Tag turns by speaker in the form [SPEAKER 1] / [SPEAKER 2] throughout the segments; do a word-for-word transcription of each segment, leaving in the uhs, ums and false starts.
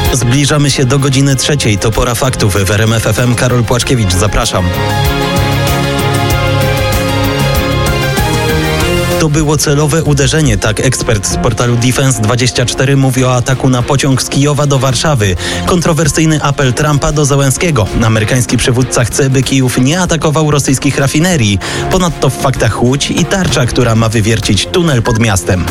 [SPEAKER 1] Zbliżamy się do godziny trzeciej. To pora faktów. W R M F F M Karol Płaczkiewicz. Zapraszam. To było celowe uderzenie, tak ekspert z portalu Defense dwadzieścia cztery mówi o ataku na pociąg z Kijowa do Warszawy. Kontrowersyjny apel Trumpa do Zełenskiego. Amerykański przywódca chce, by Kijów nie atakował rosyjskich rafinerii. Ponadto w faktach Łódź i tarcza, która ma wywiercić tunel pod miastem.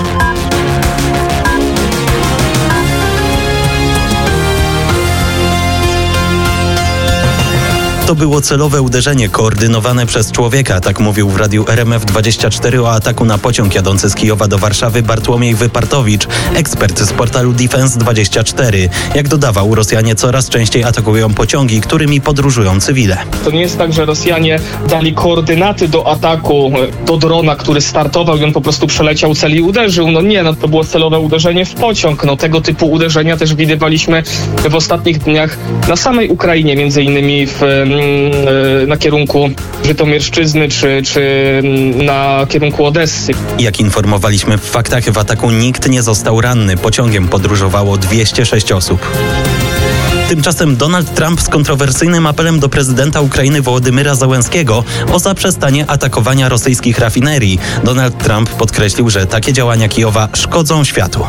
[SPEAKER 1] To było celowe uderzenie koordynowane przez człowieka, tak mówił w radiu R M F dwadzieścia cztery o ataku na pociąg jadący z Kijowa do Warszawy Bartłomiej Wypartowicz, ekspert z portalu Defense dwadzieścia cztery. Jak dodawał, Rosjanie coraz częściej atakują pociągi, którymi podróżują cywile.
[SPEAKER 2] To nie jest tak, że Rosjanie dali koordynaty do ataku do drona, który startował i on po prostu przeleciał cel i uderzył. No nie, no to było celowe uderzenie w pociąg. No tego typu uderzenia też widywaliśmy w ostatnich dniach na samej Ukrainie, między innymi w na kierunku Żytomierszczyzny czy, czy na kierunku Odessy.
[SPEAKER 1] Jak informowaliśmy w faktach, w ataku nikt nie został ranny. Pociągiem podróżowało dwieście sześć osób. Tymczasem Donald Trump z kontrowersyjnym apelem do prezydenta Ukrainy Wołodymyra Zełenskiego o zaprzestanie atakowania rosyjskich rafinerii. Donald Trump podkreślił, że takie działania Kijowa szkodzą światu.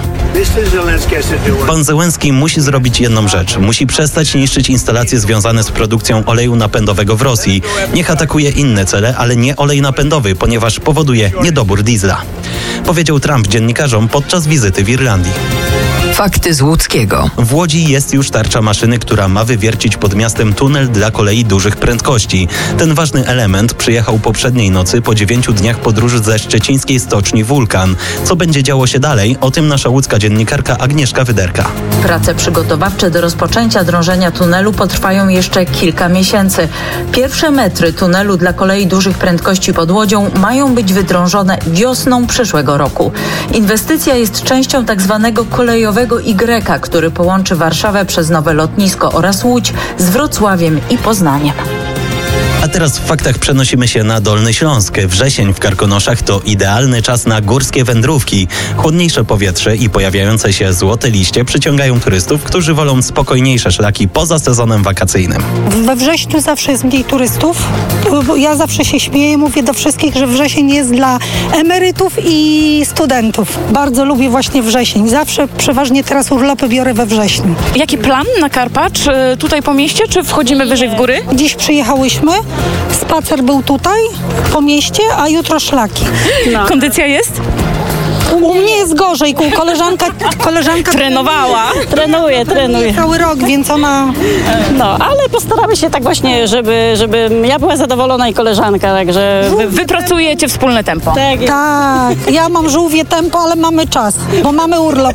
[SPEAKER 1] Pan Zełenski musi zrobić jedną rzecz. Musi przestać niszczyć instalacje związane z produkcją oleju napędowego w Rosji. Niech atakuje inne cele, ale nie olej napędowy, ponieważ powoduje niedobór diesla. Powiedział Trump dziennikarzom podczas wizyty w Irlandii.
[SPEAKER 3] Fakty z Łódzkiego.
[SPEAKER 1] W Łodzi jest już tarcza maszyny, która ma wywiercić pod miastem tunel dla kolei dużych prędkości. Ten ważny element przyjechał poprzedniej nocy po dziewięciu dniach podróży ze szczecińskiej stoczni Wulkan. Co będzie działo się dalej? O tym nasza łódzka dziennikarka Agnieszka Wyderka.
[SPEAKER 4] Prace przygotowawcze do rozpoczęcia drążenia tunelu potrwają jeszcze kilka miesięcy. Pierwsze metry tunelu dla kolei dużych prędkości pod Łodzią mają być wydrążone wiosną przyszłego roku. Inwestycja jest częścią tak zwanego kolejowego Y, który połączy Warszawę przez nowe lotnisko oraz Łódź z Wrocławiem i Poznaniem.
[SPEAKER 1] A teraz w faktach przenosimy się na Dolny Śląsk. Wrzesień w Karkonoszach to idealny czas na górskie wędrówki. Chłodniejsze powietrze i pojawiające się złote liście przyciągają turystów, którzy wolą spokojniejsze szlaki poza sezonem wakacyjnym.
[SPEAKER 5] We wrześniu zawsze jest mniej turystów. Ja zawsze się śmieję, mówię do wszystkich, że wrzesień jest dla emerytów i studentów. Bardzo lubię właśnie wrzesień. Zawsze przeważnie teraz urlopy biorę we wrześniu.
[SPEAKER 6] Jaki plan na Karpacz? Tutaj po mieście, czy wchodzimy wyżej w góry?
[SPEAKER 5] Dziś przyjechałyśmy. Spacer był tutaj, po mieście, a jutro szlaki.
[SPEAKER 6] No. Kondycja jest?
[SPEAKER 5] U mnie jest gorzej, koleżanka, koleżanka
[SPEAKER 7] trenowała. Trenuje, trenuje.
[SPEAKER 5] Cały rok, więc ona...
[SPEAKER 7] No, ale postaramy się tak właśnie, żeby, żeby ja była zadowolona i koleżanka, także...
[SPEAKER 6] Wy, wypracujecie wspólne tempo.
[SPEAKER 5] Tak, tak, ja mam żółwie tempo, ale mamy czas, bo mamy urlop.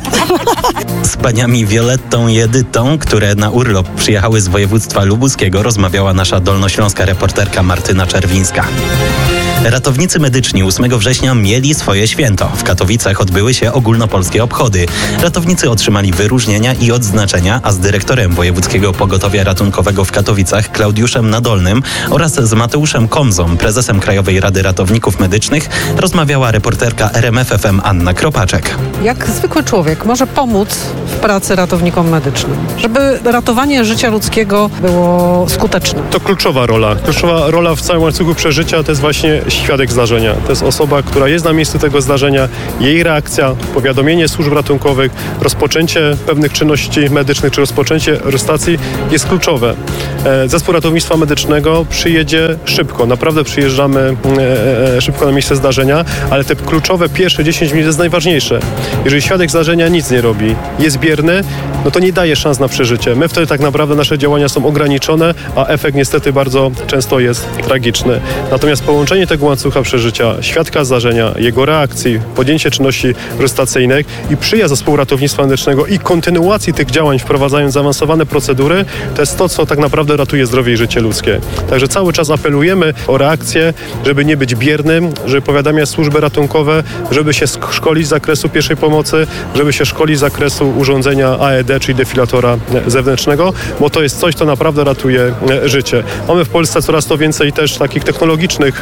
[SPEAKER 1] Z paniami Violettą i Edytą, które na urlop przyjechały z województwa lubuskiego, rozmawiała nasza dolnośląska reporterka Martyna Czerwińska. Ratownicy medyczni ósmego września mieli swoje święto. W Katowicach odbyły się ogólnopolskie obchody. Ratownicy otrzymali wyróżnienia i odznaczenia, a z dyrektorem Wojewódzkiego Pogotowia Ratunkowego w Katowicach, Klaudiuszem Nadolnym, oraz z Mateuszem Komzą, prezesem Krajowej Rady Ratowników Medycznych, rozmawiała reporterka R M F F M Anna Kropaczek.
[SPEAKER 8] Jak zwykły człowiek może pomóc w pracy ratownikom medycznym, żeby ratowanie życia ludzkiego było skuteczne?
[SPEAKER 9] To kluczowa rola. Kluczowa rola w całym łańcuchu przeżycia to jest właśnie świadek zdarzenia. To jest osoba, która jest na miejscu tego zdarzenia, jej reakcja, powiadomienie służb ratunkowych, rozpoczęcie pewnych czynności medycznych czy rozpoczęcie stacji jest kluczowe. Zespół ratownictwa medycznego przyjedzie szybko, naprawdę przyjeżdżamy szybko na miejsce zdarzenia, ale te kluczowe pierwsze dziesięć minut jest najważniejsze. Jeżeli świadek zdarzenia nic nie robi, jest bierny, no to nie daje szans na przeżycie. My wtedy tak naprawdę nasze działania są ograniczone, a efekt niestety bardzo często jest tragiczny. Natomiast połączenie tego łańcucha przeżycia, świadka zdarzenia, jego reakcji, podjęcie czynności resuscytacyjnych i przyjazd zespołu ratownictwa medycznego i kontynuacji tych działań, wprowadzając zaawansowane procedury, to jest to, co tak naprawdę ratuje zdrowie i życie ludzkie. Także cały czas apelujemy o reakcję, żeby nie być biernym, żeby powiadamiać służby ratunkowe, żeby się szkolić z zakresu pierwszej pomocy, żeby się szkolić z zakresu urządzenia A E D, czyli defilatora zewnętrznego, bo to jest coś, co naprawdę ratuje życie. Mamy w Polsce coraz to więcej też takich technologicznych różnych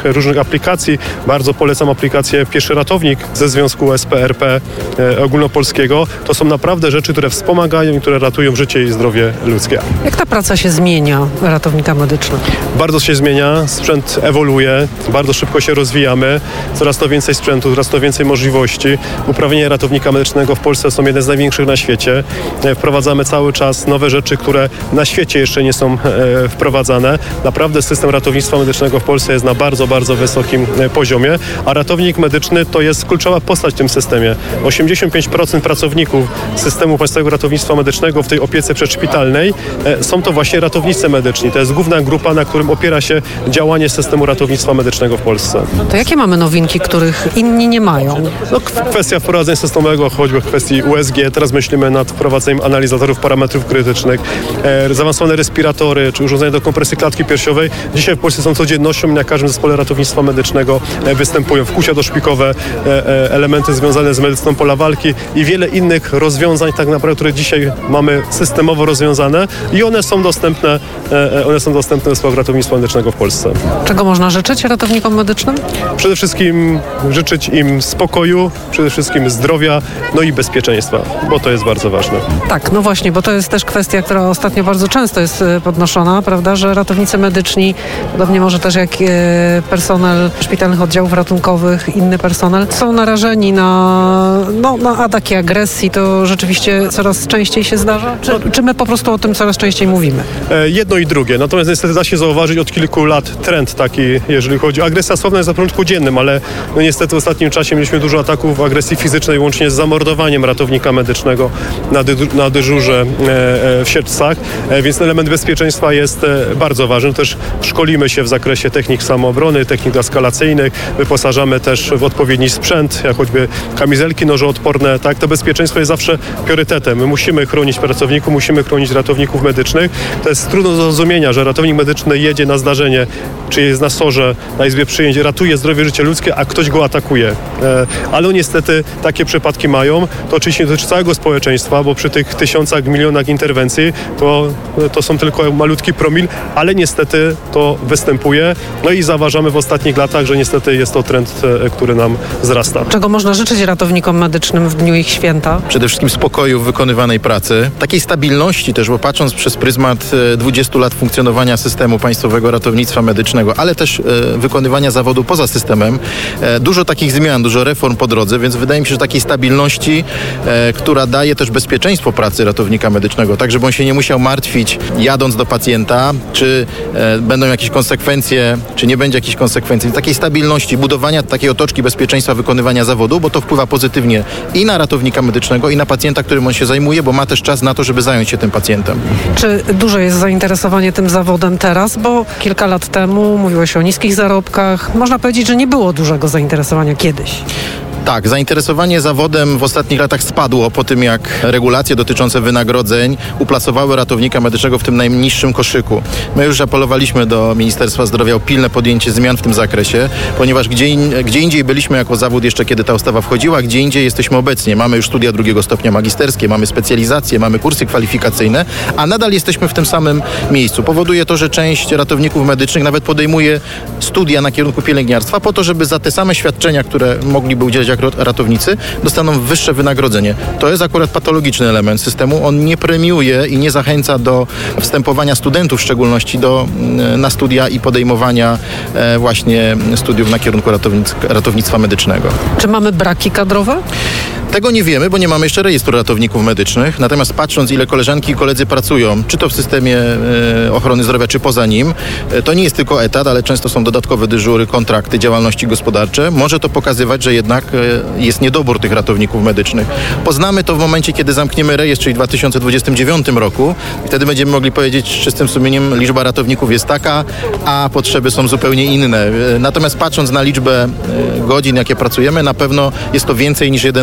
[SPEAKER 9] aplikacji. Bardzo polecam aplikację Pieszy Ratownik ze Związku S P R P e, ogólnopolskiego. To są naprawdę rzeczy, które wspomagają i które ratują życie i zdrowie ludzkie.
[SPEAKER 8] Jak ta praca się zmienia ratownika medycznego?
[SPEAKER 9] Bardzo się zmienia, sprzęt ewoluuje, bardzo szybko się rozwijamy, coraz to więcej sprzętu, coraz to więcej możliwości. Uprawnienia ratownika medycznego w Polsce są jedne z największych na świecie. Wprowadzamy cały czas nowe rzeczy, które na świecie jeszcze nie są e, wprowadzane. Naprawdę system ratownictwa medycznego w Polsce jest na bardzo, bardzo wysokim e, poziomie, a ratownik medyczny to jest kluczowa postać w tym systemie. osiemdziesiąt pięć procent pracowników systemu Państwowego Ratownictwa Medycznego w tej opiece przedszpitalnej e, są to właśnie ratownicy medyczni. To jest główna grupa, na którym opiera się działanie systemu ratownictwa medycznego w Polsce.
[SPEAKER 8] To jakie mamy nowinki, których inni nie mają?
[SPEAKER 9] No, kwestia wprowadzenia systemowego, choćby w kwestii U S G. Teraz myślimy nad wprowadzeniem analizatorów parametrów krytycznych, e, zaawansowane respiratory czy urządzenia do kompresji klatki piersiowej. Dzisiaj w Polsce są codziennością i na każdym zespole ratownictwa medycznego e, występują wkłucia doszpikowe, e, e, elementy związane z medycyną pola walki i wiele innych rozwiązań, tak naprawdę, które dzisiaj mamy systemowo rozwiązane i one są dostępne, e, one są dostępne w zespołach ratownictwa medycznego w Polsce.
[SPEAKER 8] Czego można życzyć ratownikom medycznym?
[SPEAKER 9] Przede wszystkim życzyć im spokoju, przede wszystkim zdrowia, no i bezpieczeństwa, bo to jest bardzo ważne.
[SPEAKER 8] Tak, no właśnie, bo to jest też kwestia, która ostatnio bardzo często jest podnoszona, prawda, że ratownicy medyczni, podobnie może też jak personel szpitalnych oddziałów ratunkowych, inny personel, są narażeni na, no, na ataki agresji. To rzeczywiście coraz częściej się zdarza? Czy, czy my po prostu o tym coraz częściej mówimy?
[SPEAKER 9] Jedno i drugie. Natomiast niestety da się zauważyć od kilku lat trend taki, jeżeli chodzi o agresję słowna jest na porządku dziennym, ale no niestety w ostatnim czasie mieliśmy dużo ataków agresji fizycznej, łącznie z zamordowaniem ratownika medycznego na, dy- na dyżurze e, e, w Siedlcach, e, więc element bezpieczeństwa jest e, bardzo ważny. Też szkolimy się w zakresie technik samoobrony, technik eskalacyjnych, wyposażamy też w odpowiedni sprzęt, jak choćby kamizelki nożoodporne. Tak? To bezpieczeństwo jest zawsze priorytetem. My musimy chronić pracowników, musimy chronić ratowników medycznych. To jest trudno do zrozumienia, że ratownik medyczny jedzie na zdarzenie, czy jest na sorze, na izbie przyjęć, ratuje zdrowie, życie ludzkie, a ktoś go atakuje. E, ale niestety takie przypadki mają. To oczywiście nie dotyczy całego społeczeństwa, bo przy tych tysiącach, milionach interwencji to, to są tylko malutki promil, ale niestety to występuje. No i zauważamy w ostatnich latach, że niestety jest to trend, e, który nam wzrasta.
[SPEAKER 8] Czego można życzyć ratownikom medycznym w dniu ich święta?
[SPEAKER 10] Przede wszystkim spokoju w wykonywanej pracy, takiej stabilności też, bo patrząc przez pryzmat dwudziestu lat funkcjonowania systemu Państwowego Ratownictwa Medycznego, ale też e, wykonywania zawodu poza systemem, e, dużo takich zmian, dużo reform po drodze, więc wydaje mi się, że takiej stabilności, e, która daje też bezpieczeństwo pracy ratownika medycznego, tak żeby on się nie musiał martwić jadąc do pacjenta, czy e, będą jakieś konsekwencje, czy nie będzie jakichś konsekwencji. Takiej stabilności, budowania takiej otoczki bezpieczeństwa wykonywania zawodu, bo to wpływa pozytywnie i na ratownika medycznego, i na pacjenta, którym on się zajmuje, bo ma też czas na to, żeby zająć się tym pacjentem.
[SPEAKER 8] Czy duże jest zainteresowanie tym zawodem teraz? Bo kilka lat temu mówiło się o niskich zarobkach. Można powiedzieć, że nie było dużego zainteresowania kiedyś.
[SPEAKER 10] Tak, zainteresowanie zawodem w ostatnich latach spadło po tym, jak regulacje dotyczące wynagrodzeń uplasowały ratownika medycznego w tym najniższym koszyku. My już apelowaliśmy do Ministerstwa Zdrowia o pilne podjęcie zmian w tym zakresie, ponieważ gdzie, in, gdzie indziej byliśmy jako zawód jeszcze kiedy ta ustawa wchodziła, gdzie indziej jesteśmy obecnie. Mamy już studia drugiego stopnia magisterskie, mamy specjalizacje, mamy kursy kwalifikacyjne, a nadal jesteśmy w tym samym miejscu. Powoduje to, że część ratowników medycznych nawet podejmuje studia na kierunku pielęgniarstwa po to, żeby za te same świadczenia, które mogliby udzielać jak ratownicy, dostaną wyższe wynagrodzenie. To jest akurat patologiczny element systemu. On nie premiuje i nie zachęca do wstępowania studentów, w szczególności do, na studia i podejmowania e, właśnie studiów na kierunku ratownic, ratownictwa medycznego.
[SPEAKER 8] Czy mamy braki kadrowe?
[SPEAKER 10] Tego nie wiemy, bo nie mamy jeszcze rejestru ratowników medycznych. Natomiast patrząc, ile koleżanki i koledzy pracują, czy to w systemie e, ochrony zdrowia, czy poza nim, e, to nie jest tylko etat, ale często są dodatkowe dyżury, kontrakty, działalności gospodarcze. Może to pokazywać, że jednak e, jest niedobór tych ratowników medycznych. Poznamy to w momencie, kiedy zamkniemy rejestr, czyli w dwa tysiące dwudziestym dziewiątym roku. I wtedy będziemy mogli powiedzieć z czystym sumieniem, liczba ratowników jest taka, a potrzeby są zupełnie inne. E, natomiast patrząc na liczbę e, godzin, jakie pracujemy, na pewno jest to więcej niż jeden etat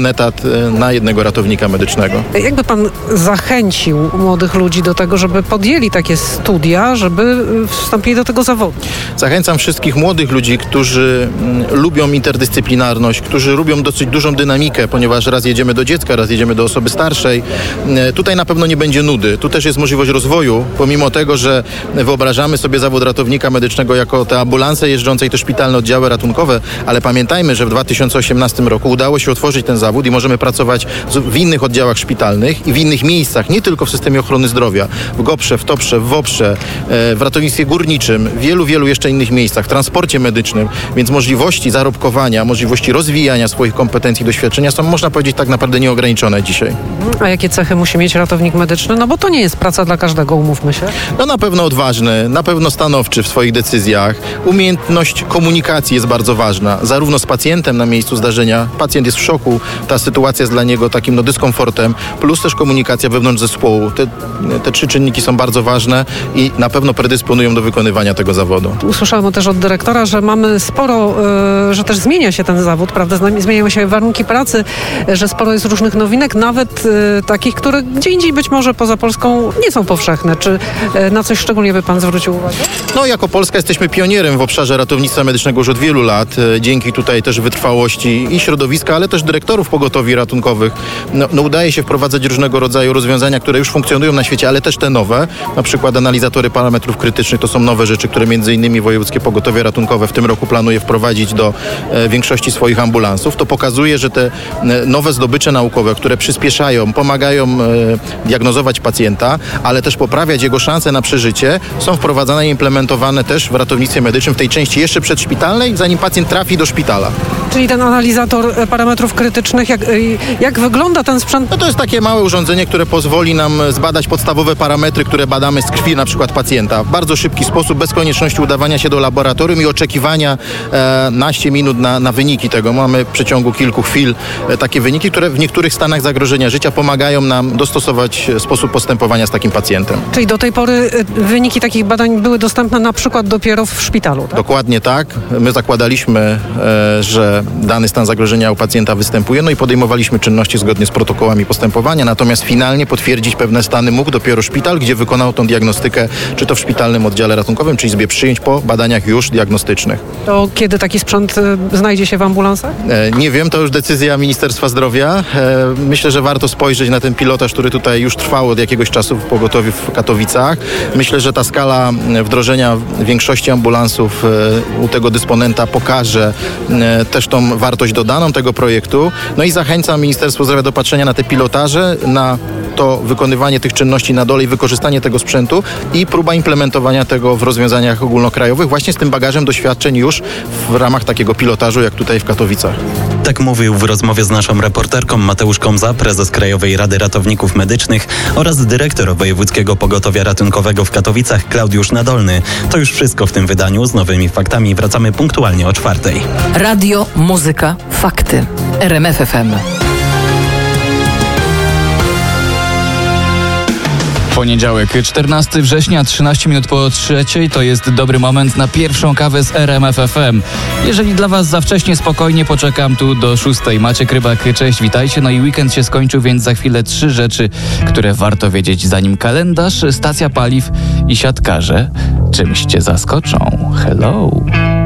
[SPEAKER 10] na jednego ratownika medycznego.
[SPEAKER 8] Jakby pan zachęcił młodych ludzi do tego, żeby podjęli takie studia, żeby wstąpili do tego zawodu?
[SPEAKER 10] Zachęcam wszystkich młodych ludzi, którzy mm, lubią interdyscyplinarność, którzy lubią dosyć dużą dynamikę, ponieważ raz jedziemy do dziecka, raz jedziemy do osoby starszej. E, tutaj na pewno nie będzie nudy. Tu też jest możliwość rozwoju, pomimo tego, że wyobrażamy sobie zawód ratownika medycznego jako te ambulanse jeżdżące i te szpitalne oddziały ratunkowe, ale pamiętajmy, że w dwa tysiące osiemnastym roku udało się otworzyć ten zawód i możemy pracować w innych oddziałach szpitalnych i w innych miejscach, nie tylko w systemie ochrony zdrowia, w GOPRze, w TOPRze, w WOPRze, w ratownictwie górniczym, w wielu, wielu jeszcze innych miejscach, w transporcie medycznym, więc możliwości zarobkowania, możliwości rozwijania swoich kompetencji, doświadczenia są, można powiedzieć, tak naprawdę nieograniczone dzisiaj.
[SPEAKER 8] A jakie cechy musi mieć ratownik medyczny? No bo to nie jest praca dla każdego, umówmy się.
[SPEAKER 10] No na pewno odważny, na pewno stanowczy w swoich decyzjach. Umiejętność komunikacji jest bardzo ważna, zarówno z pacjentem na miejscu zdarzenia. Pacjent jest w szoku, ta sytuacja jest dla niego takim no, dyskomfortem, plus też komunikacja wewnątrz zespołu. Te, te trzy czynniki są bardzo ważne i na pewno predysponują do wykonywania tego zawodu.
[SPEAKER 8] Usłyszałam też od dyrektora, że mamy sporo, y, że też zmienia się ten zawód, prawda? Zmieniają się warunki pracy, że sporo jest różnych nowinek, nawet y, takich, które gdzie indziej być może poza Polską nie są powszechne. Czy y, na coś szczególnie by pan zwrócił uwagę?
[SPEAKER 10] No jako Polska jesteśmy pionierem w obszarze ratownictwa medycznego już od wielu lat. Dzięki tutaj też wytrwałości i środowiska, ale też dyrektorów pogotowi ratunkowych. No, no udaje się wprowadzać różnego rodzaju rozwiązania, które już funkcjonują na świecie, ale też te nowe. Na przykład analizatory parametrów krytycznych to są nowe rzeczy, które między innymi Wojewódzkie Pogotowie Ratunkowe w tym roku planuje wprowadzić do e, większości swoich ambulansów. To pokazuje, że te e, nowe zdobycze naukowe, które przyspieszają, pomagają e, diagnozować pacjenta, ale też poprawiać jego szanse na przeżycie, są wprowadzane i implementowane też w ratownictwie medycznym w tej części jeszcze przedszpitalnej, zanim pacjent trafi do szpitala.
[SPEAKER 8] Czyli ten analizator parametrów krytycznych, jak, jak wygląda ten sprzęt?
[SPEAKER 10] No to jest takie małe urządzenie, które pozwoli nam zbadać podstawowe parametry, które badamy z krwi na przykład pacjenta w bardzo szybki sposób, bez konieczności udawania się do laboratorium i oczekiwania e, naście minut na, na wyniki tego. Mamy w przeciągu kilku chwil e, takie wyniki, które w niektórych stanach zagrożenia życia pomagają nam dostosować sposób postępowania z takim pacjentem.
[SPEAKER 8] Czyli do tej pory wyniki takich badań były dostępne na przykład dopiero w szpitalu, tak?
[SPEAKER 10] Dokładnie tak. My zakładaliśmy, e, że dany stan zagrożenia u pacjenta występuje, no i podejmowaliśmy czynności zgodnie z protokołami postępowania, natomiast finalnie potwierdzić pewne stany mógł dopiero szpital, gdzie wykonał tą diagnostykę, czy to w szpitalnym oddziale ratunkowym, czy izbie przyjęć po badaniach już diagnostycznych.
[SPEAKER 8] To kiedy taki sprzęt y, znajdzie się w ambulansach?
[SPEAKER 10] E, nie wiem, to już decyzja Ministerstwa Zdrowia. E, myślę, że warto spojrzeć na ten pilotaż, który tutaj już trwał od jakiegoś czasu w pogotowiu w Katowicach. Myślę, że ta skala wdrożenia większości ambulansów e, u tego dysponenta pokaże e, też tą wartość dodaną tego projektu. No i zachęcam Ministerstwo Zdrowia do patrzenia na te pilotaże, na to wykonywanie tych czynności na dole i wykorzystanie tego sprzętu i próba implementowania tego w rozwiązaniach ogólnokrajowych właśnie z tym bagażem doświadczeń już w ramach takiego pilotażu jak tutaj w Katowicach.
[SPEAKER 1] Tak mówił w rozmowie z naszą reporterką Mateusz Komza, prezes Krajowej Rady Ratowników Medycznych oraz dyrektor Wojewódzkiego Pogotowia Ratunkowego w Katowicach Klaudiusz Nadolny. To już wszystko w tym wydaniu. Z nowymi faktami wracamy punktualnie o czwartej.
[SPEAKER 3] Radio, muzyka, fakty. R M F F M.
[SPEAKER 11] Poniedziałek, czternastego września, trzynaście minut po trzeciej, to jest dobry moment na pierwszą kawę z R M F F M. Jeżeli dla Was za wcześnie, spokojnie poczekam tu do szóstej. Maciek Rybak, cześć, witajcie. No i weekend się skończył, więc za chwilę trzy rzeczy, które warto wiedzieć, zanim kalendarz, stacja paliw i siatkarze czymś Cię zaskoczą. Hello!